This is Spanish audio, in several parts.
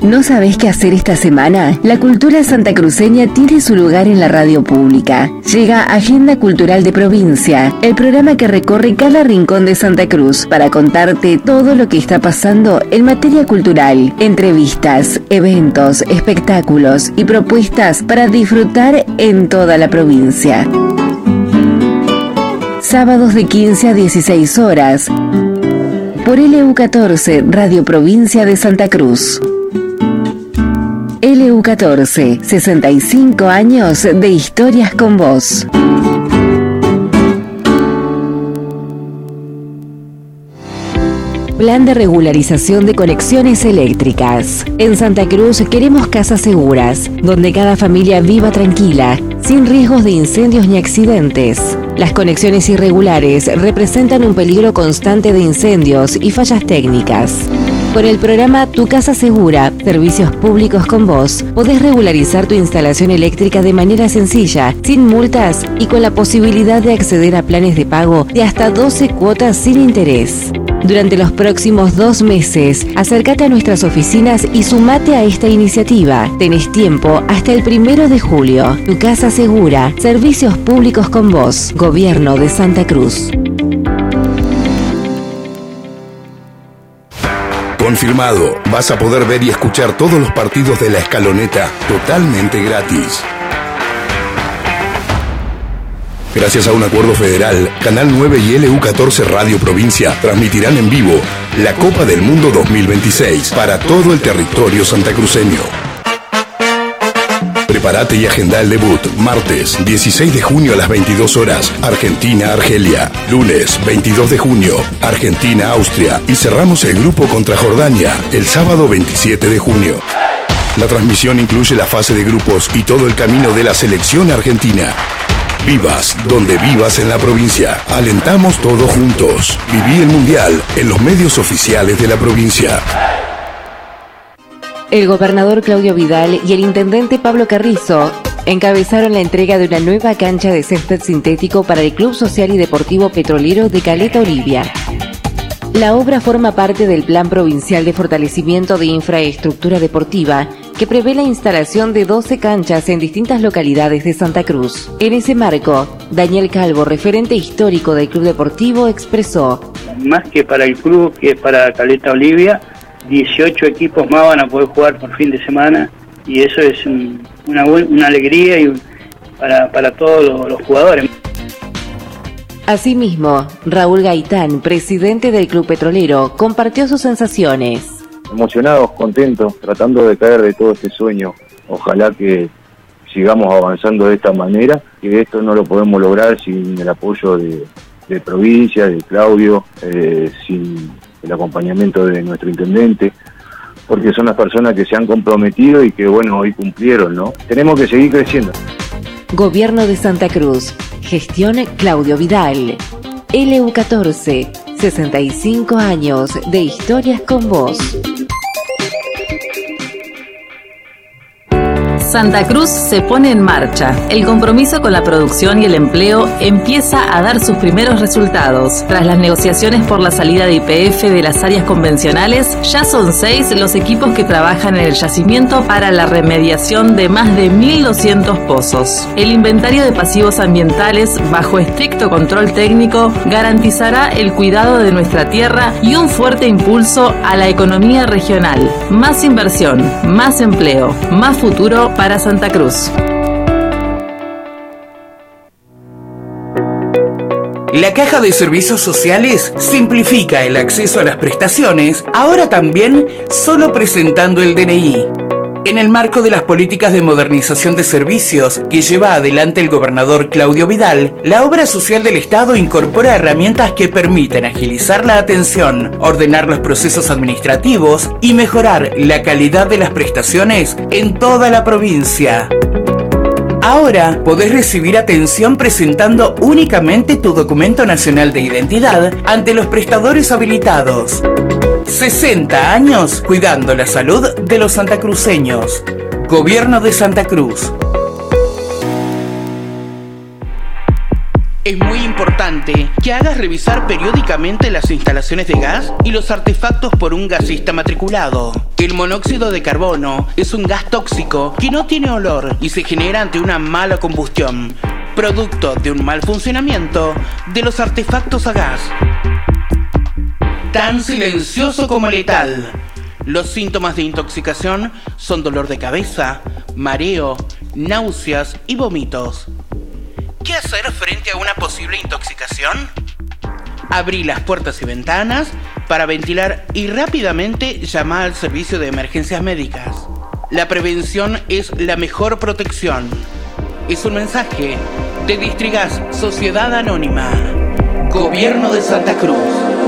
¿No sabés qué hacer esta semana? La cultura santacruceña tiene su lugar en la radio pública. Llega Agenda Cultural de Provincia, el programa que recorre cada rincón de Santa Cruz para contarte todo lo que está pasando en materia cultural, entrevistas, eventos, espectáculos y propuestas para disfrutar en toda la provincia. Sábados de 15 a 16 horas por LU14, Radio Provincia de Santa Cruz. LU14, 65 años de historias con vos. Plan de regularización de conexiones eléctricas. En Santa Cruz queremos casas seguras, donde cada familia viva tranquila, sin riesgos de incendios ni accidentes. Las conexiones irregulares representan un peligro constante de incendios y fallas técnicas. Con el programa Tu Casa Segura, Servicios Públicos con Vos, podés regularizar tu instalación eléctrica de manera sencilla, sin multas y con la posibilidad de acceder a planes de pago de hasta 12 cuotas sin interés. Durante los próximos 2 meses, acércate a nuestras oficinas y sumate a esta iniciativa. Tenés tiempo hasta el 1 de julio. Tu Casa Segura, Servicios Públicos con Vos, Gobierno de Santa Cruz. Confirmado, vas a poder ver y escuchar todos los partidos de La Escaloneta totalmente gratis. Gracias a un acuerdo federal, Canal 9 y LU14 Radio Provincia transmitirán en vivo la Copa del Mundo 2026 para todo el territorio santacruceño. Prepárate y agenda el debut. Martes, 16 de junio a las 22 horas, Argentina-Argelia. Lunes, 22 de junio, Argentina-Austria. Y cerramos el grupo contra Jordania, el sábado 27 de junio. La transmisión incluye la fase de grupos y todo el camino de la selección argentina. Vivas donde vivas en la provincia. Alentamos todos juntos. Viví el Mundial en los medios oficiales de la provincia. El gobernador Claudio Vidal y el intendente Pablo Carrizo encabezaron la entrega de una nueva cancha de césped sintético para el Club Social y Deportivo Petrolero de Caleta Olivia. La obra forma parte del Plan Provincial de Fortalecimiento de Infraestructura Deportiva, que prevé la instalación de 12 canchas en distintas localidades de Santa Cruz. En ese marco, Daniel Calvo, referente histórico del Club Deportivo, expresó: más que para el club, que para Caleta Olivia, 18 equipos más van a poder jugar por fin de semana, y eso es una alegría y para todos los jugadores. Asimismo, Raúl Gaitán, presidente del Club Petrolero, compartió sus sensaciones. Emocionados, contentos, tratando de caer de todo este sueño. Ojalá que sigamos avanzando de esta manera, que esto no lo podemos lograr sin el apoyo de provincia, de Claudio, sin el acompañamiento de nuestro intendente, porque son las personas que se han comprometido y que, bueno, hoy cumplieron, ¿no? Tenemos que seguir creciendo. Gobierno de Santa Cruz. Gestión Claudio Vidal. LU14. 65 años de historias con vos. Santa Cruz se pone en marcha. El compromiso con la producción y el empleo empieza a dar sus primeros resultados. Tras las negociaciones por la salida de YPF de las áreas convencionales, ya son 6 los equipos que trabajan en el yacimiento para la remediación de más de 1.200 pozos. El inventario de pasivos ambientales, bajo estricto control técnico, garantizará el cuidado de nuestra tierra y un fuerte impulso a la economía regional. Más inversión, más empleo, más futuro para Santa Cruz. La Caja de Servicios Sociales simplifica el acceso a las prestaciones, ahora también solo presentando el DNI. En el marco de las políticas de modernización de servicios que lleva adelante el gobernador Claudio Vidal, la obra social del Estado incorpora herramientas que permiten agilizar la atención, ordenar los procesos administrativos y mejorar la calidad de las prestaciones en toda la provincia. Ahora podés recibir atención presentando únicamente tu documento nacional de identidad ante los prestadores habilitados. 60 años cuidando la salud de los santacruceños. Gobierno de Santa Cruz. Es muy importante que hagas revisar periódicamente las instalaciones de gas y los artefactos por un gasista matriculado. El monóxido de carbono es un gas tóxico que no tiene olor y se genera ante una mala combustión, producto de un mal funcionamiento de los artefactos a gas. Tan silencioso como letal. Los síntomas de intoxicación son dolor de cabeza, mareo, náuseas y vómitos. ¿Qué hacer frente a una posible intoxicación? Abrí las puertas y ventanas para ventilar y rápidamente llamar al servicio de emergencias médicas. La prevención es la mejor protección. Es un mensaje de Distrigas Sociedad Anónima, Gobierno de Santa Cruz.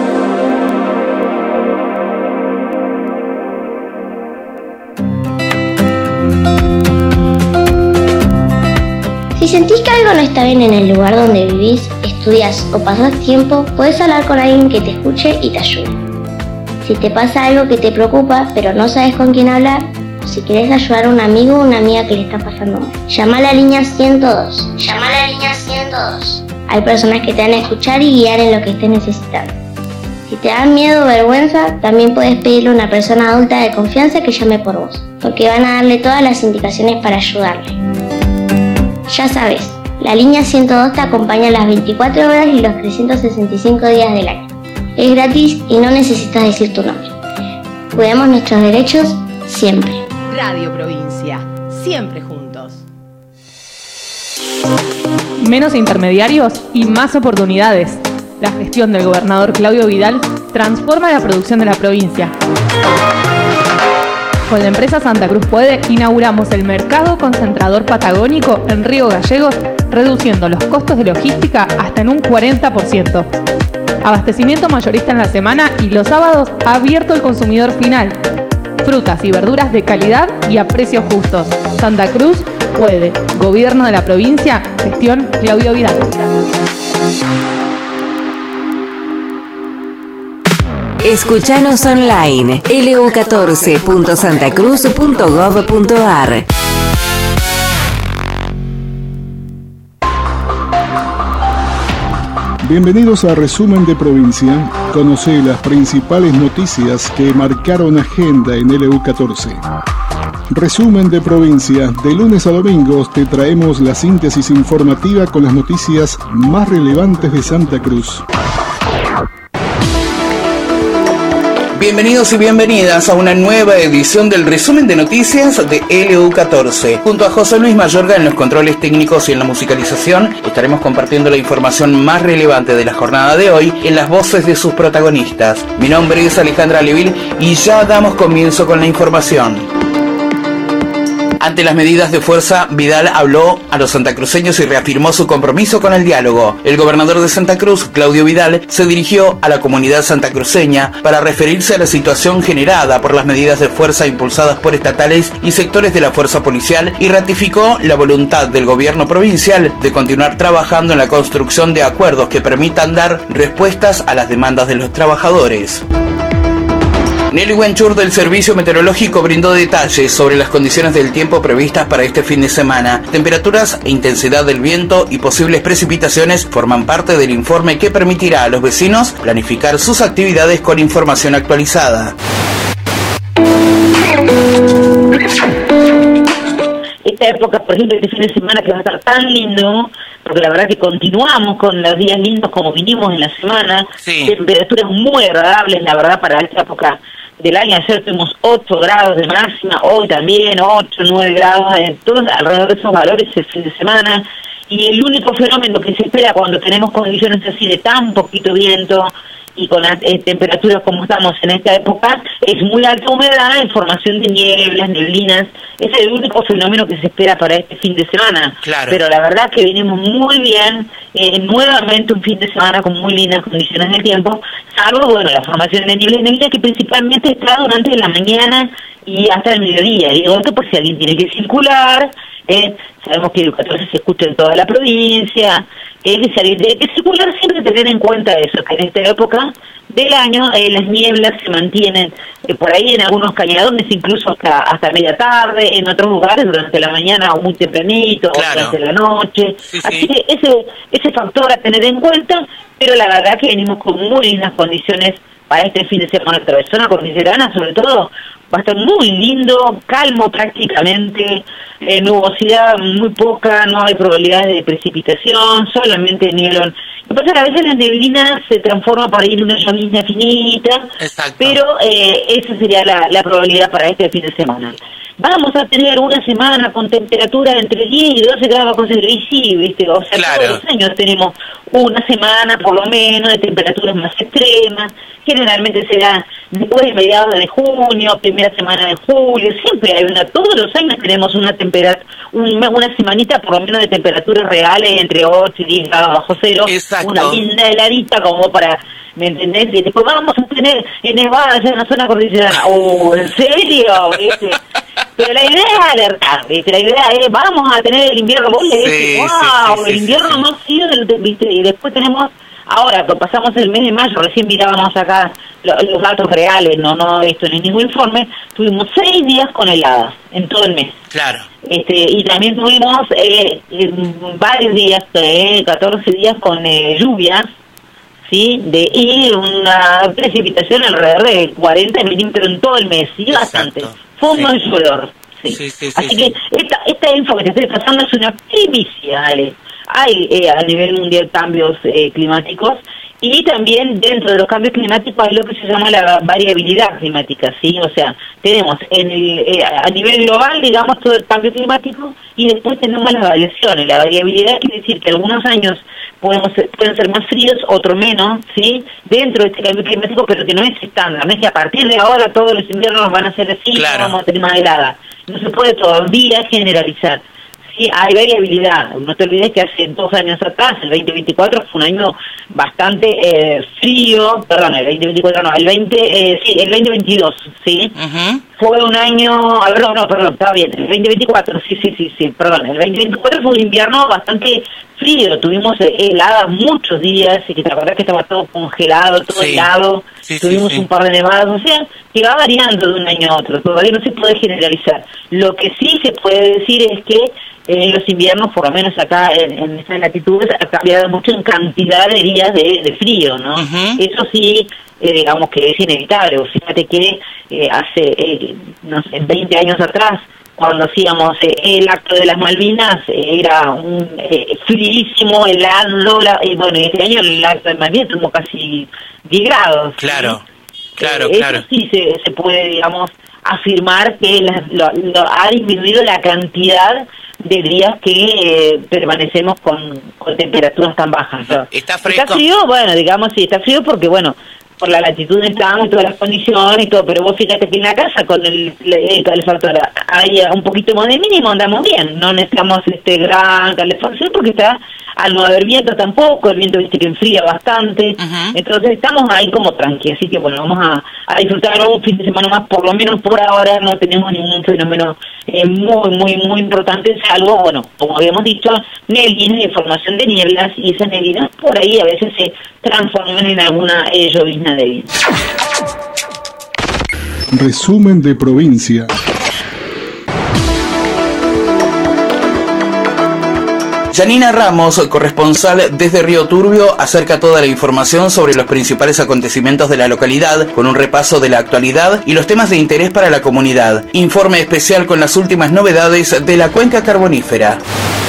Si sentís que algo no está bien en el lugar donde vivís, estudias o pasás tiempo, podés hablar con alguien que te escuche y te ayude. Si te pasa algo que te preocupa, pero no sabes con quién hablar, o si querés ayudar a un amigo o una amiga que le está pasando mal, llama a la línea 102. Llama a la línea 102. Hay personas que te van a escuchar y guiar en lo que estés necesitando. Si te da miedo o vergüenza, también puedes pedirle a una persona adulta de confianza que llame por vos, porque van a darle todas las indicaciones para ayudarle. Ya sabes, la línea 102 te acompaña las 24 horas y los 365 días del año. Es gratis y no necesitas decir tu nombre. Cuidemos nuestros derechos siempre. Radio Provincia, siempre juntos. Menos intermediarios y más oportunidades. La gestión del gobernador Claudio Vidal transforma la producción de la provincia. Con la empresa Santa Cruz Puede inauguramos el mercado concentrador patagónico en Río Gallegos, reduciendo los costos de logística hasta en un 40%. Abastecimiento mayorista en la semana y los sábados abierto al consumidor final. Frutas y verduras de calidad y a precios justos. Santa Cruz Puede. Gobierno de la provincia. Gestión Claudio Vidal. Escuchanos online, lu14.santacruz.gov.ar. Bienvenidos a Resumen de Provincia. Conoce las principales noticias que marcaron agenda en LU14. Resumen de Provincia. De lunes a domingos te traemos la síntesis informativa con las noticias más relevantes de Santa Cruz. Bienvenidos y bienvenidas a una nueva edición del resumen de noticias de LU14. Junto a José Luis Mayorga en los controles técnicos y en la musicalización, estaremos compartiendo la información más relevante de la jornada de hoy en las voces de sus protagonistas. Mi nombre es Alejandra Levil y ya damos comienzo con la información. Ante las medidas de fuerza, Vidal habló a los santacruceños y reafirmó su compromiso con el diálogo. El gobernador de Santa Cruz, Claudio Vidal, se dirigió a la comunidad santacruceña para referirse a la situación generada por las medidas de fuerza impulsadas por estatales y sectores de la fuerza policial y ratificó la voluntad del gobierno provincial de continuar trabajando en la construcción de acuerdos que permitan dar respuestas a las demandas de los trabajadores. Nelly Wenchur del Servicio Meteorológico brindó detalles sobre las condiciones del tiempo previstas para este fin de semana. Temperaturas e intensidad del viento y posibles precipitaciones forman parte del informe que permitirá a los vecinos planificar sus actividades con información actualizada. Esta época, por ejemplo, este fin de semana que va a estar tan lindo, porque la verdad que continuamos con los días lindos como vinimos en la semana, sí. Temperaturas muy agradables, la verdad, para esta época del año. Ayer tuvimos 8 grados de máxima, hoy también 8, 9 grados, todos alrededor de esos valores el fin de semana. Y el único fenómeno que se espera cuando tenemos condiciones así de tan poquito viento y con las temperaturas como estamos en esta época, es muy alta humedad, formación de nieblas, neblinas. Es el único fenómeno que se espera para este fin de semana. Claro. Pero la verdad que venimos muy bien, nuevamente un fin de semana con muy lindas condiciones del tiempo, salvo, bueno, la formación de niebla que principalmente está durante la mañana y hasta el mediodía. Digo esto por si alguien tiene que circular. Sabemos que el 14 se escucha en toda la provincia, de que circular siempre tener en cuenta eso, que en esta época del año las nieblas se mantienen por ahí en algunos cañadones incluso hasta media tarde, en otros lugares durante la mañana o muy tempranito, o durante la noche. Así que ese factor a tener en cuenta, pero la verdad que venimos con muy lindas condiciones para este fin de semana. Otra vez, zona cordillerana sobre todo, va a estar muy lindo, calmo prácticamente, nubosidad muy poca, no hay probabilidades de precipitación, solamente niebla. Lo que pasa es que a veces la neblina se transforma por ahí en una llovizna finita, pero esa sería la probabilidad para este fin de semana. Vamos a tener una semana con temperatura entre 10 y 12 grados bajo cero, y sí, ¿viste? O sea, todos los años tenemos una semana por lo menos de temperaturas más extremas, generalmente será después de mediados de junio, primera semana de julio, siempre hay todos los años tenemos una semanita por lo menos de temperaturas reales entre 8 y 10 grados bajo cero, una linda heladita como para, ¿me entendés? Y después vamos a tener en Nevada, allá en la zona cordillerana, ¿en serio? ¿Viste? Pero la idea es alertar, ¿viste? La idea es, vamos a tener el invierno, vos le decís, wow, el invierno más frío del, ¿viste? Y después tenemos, ahora, que pasamos el mes de mayo, recién mirábamos acá los datos reales, no esto ni ningún informe, tuvimos 6 días con heladas en todo el mes. Claro. Y también tuvimos varios días, 14 días con lluvias, ¿sí? Y una precipitación alrededor de 40 milímetros en todo el mes, y bastante. Fue un buen llover, sí. Así que esta info que te estoy pasando es una primicia, Ale. Hay a nivel mundial cambios climáticos, y también dentro de los cambios climáticos hay lo que se llama la variabilidad climática, ¿sí? O sea, tenemos a nivel global, digamos, todo el cambio climático, y después tenemos las variaciones. La variabilidad quiere decir que algunos años pueden ser más fríos, otros menos, ¿sí? Dentro de este cambio climático, pero que no es estándar. No es que a partir de ahora todos los inviernos van a ser así, vamos a tener más helada. No se puede todavía generalizar. Sí, hay variabilidad. No te olvides que hace 2 años atrás, el 2024, fue un año bastante frío, perdón, el 2024 no, el 2022, ¿sí? Fue un año, perdón, estaba bien, el 2024, sí, perdón, el 2024 fue un invierno bastante frío, tuvimos heladas muchos días, y que te acordás que estaba todo congelado, todo helado, tuvimos un par de nevadas, o sea, que va variando de un año a otro, todavía no se puede generalizar. Lo que sí se puede decir es que los inviernos, por lo menos acá en estas latitudes, ha cambiado mucho en cantidad de días de frío, ¿no? Eso sí, digamos que es inevitable. Fíjate que hace, no sé, 20 años atrás, cuando hacíamos el acto de las Malvinas, era un fríísimo, helando, y bueno, este año el acto de Malvinas tuvo casi 10 grados. Claro, ¿sí? claro. Eso sí se puede, digamos, afirmar que ha disminuido la cantidad de días que permanecemos con temperaturas tan bajas. ¿Está fresco? ¿Está frío? Bueno, digamos, sí, está frío porque, bueno, por la latitud estamos y todas las condiciones y todo, pero vos fíjate que en la casa con el calefactor hay un poquito más de mínimo, andamos bien, no necesitamos gran calefacción porque al no haber viento tampoco, el viento viste que enfría bastante, entonces estamos ahí como tranqui, así que bueno, vamos a disfrutar un fin de semana más, por lo menos por ahora no tenemos ningún fenómeno muy importante, salvo, bueno, como habíamos dicho, neblinas y formación de nieblas, y esas neblinas por ahí a veces se transforman en alguna llovizna débil. Resumen de provincia. Janina Ramos, corresponsal desde Río Turbio, acerca toda la información sobre los principales acontecimientos de la localidad, con un repaso de la actualidad y los temas de interés para la comunidad. Informe especial con las últimas novedades de la cuenca carbonífera.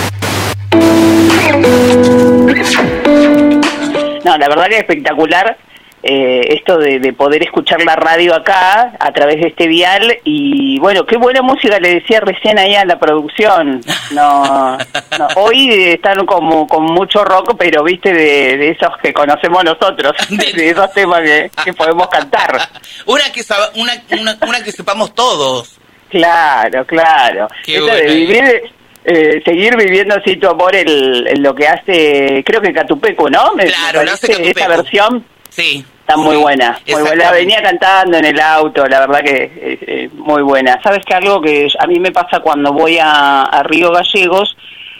No, la verdad que es espectacular esto de poder escuchar la radio acá a través de este dial, y bueno, qué buena música le decía recién ahí a la producción. No, hoy están como con mucho rock, pero viste de esos que conocemos nosotros, de esos temas que podemos cantar. Una que sepamos todos. Claro. Qué Esto bueno. de vivir, seguir viviendo así tu amor en lo que hace, creo que Catupecu, ¿no? Claro, lo hace Catupecu. Esa versión. Sí. Está muy buena, venía cantando en el auto, la verdad que muy buena. ¿Sabes que algo que a mí me pasa cuando voy a Río Gallegos?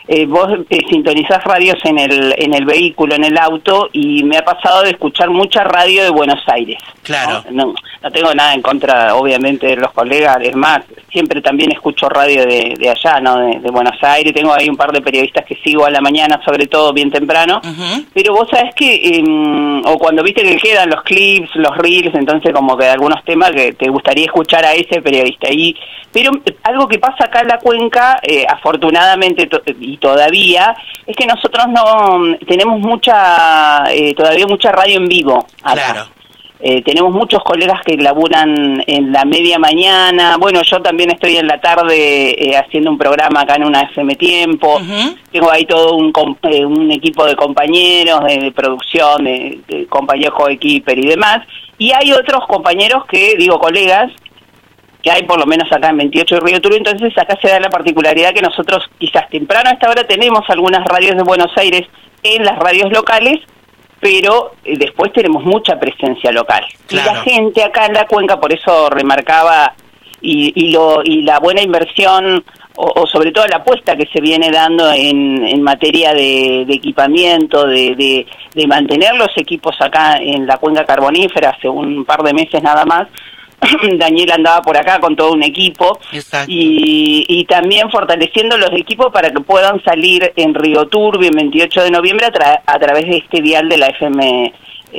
vos sintonizás radios en el vehículo, en el auto, y me ha pasado de escuchar mucha radio de Buenos Aires. Claro. No tengo nada en contra, obviamente, de los colegas, es más, siempre también escucho radio de allá, ¿no? De Buenos Aires, tengo ahí un par de periodistas que sigo a la mañana, sobre todo bien temprano, pero vos sabés que, o cuando viste que quedan los clips, los reels, entonces como que algunos temas que te gustaría escuchar a ese periodista. Pero algo que pasa acá en la cuenca, afortunadamente y todavía, es que nosotros no tenemos todavía mucha radio en vivo acá. Claro. Tenemos muchos colegas que laburan en la media mañana. Bueno, yo también estoy en la tarde haciendo un programa acá en una FM Tiempo. Tengo ahí todo un equipo de compañeros de producción, de compañeros coequiper y demás. Y hay otros compañeros colegas, que hay por lo menos acá en 28 de Río Turbio. Entonces acá se da la particularidad que nosotros quizás temprano a esta hora tenemos algunas radios de Buenos Aires en las radios locales, pero después tenemos mucha presencia local. Claro. Y la gente acá en la cuenca, por eso remarcaba, y la buena inversión, o sobre todo la apuesta que se viene dando en materia de equipamiento, de mantener los equipos acá en la cuenca carbonífera. Hace un par de meses nada más, Daniel andaba por acá con todo un equipo. Y también fortaleciendo los equipos para que puedan salir en Río Turbio el 28 de noviembre a través de este dial de la FM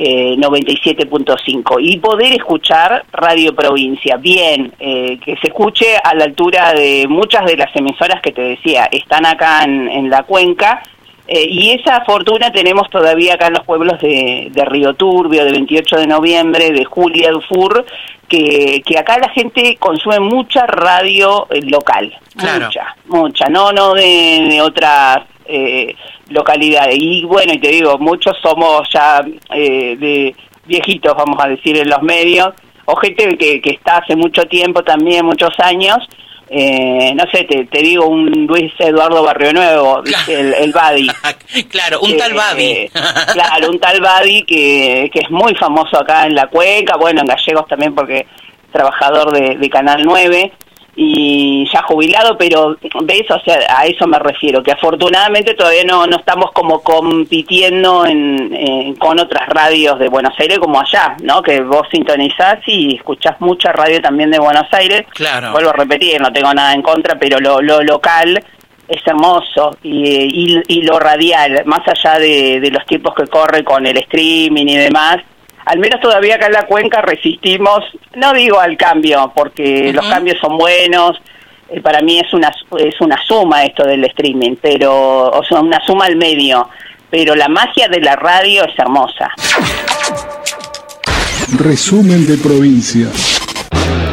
97.5 y poder escuchar Radio Provincia bien, que se escuche a la altura de muchas de las emisoras que te decía están acá en la cuenca. Y esa fortuna tenemos todavía acá en los pueblos de Río Turbio, de 28 de noviembre, de Julia Dufour, que acá la gente consume mucha radio local. Claro. Mucha, no de otras localidades. Y bueno, y te digo, muchos somos ya de viejitos, vamos a decir, en los medios, o gente que está hace mucho tiempo también, muchos años. No sé, te digo un Luis Eduardo Barrio Nuevo, ¿viste? El Badi. Claro, un tal Badi. Claro, un tal Badi que es muy famoso acá en la cuenca, bueno, en Gallegos también porque trabajador de Canal 9 y ya jubilado, pero ves, o sea, a eso me refiero, que afortunadamente todavía no estamos como compitiendo con otras radios de Buenos Aires como allá, ¿no? Que vos sintonizás y escuchás mucha radio también de Buenos Aires. Claro. Vuelvo a repetir, no tengo nada en contra, pero lo local es hermoso y lo radial, más allá de los tiempos que corre con el streaming y demás. Al menos todavía acá en la cuenca resistimos, no digo al cambio, porque los cambios son buenos, para mí es una suma esto del streaming, pero o sea, una suma al medio, pero la magia de la radio es hermosa. Resumen de provincia.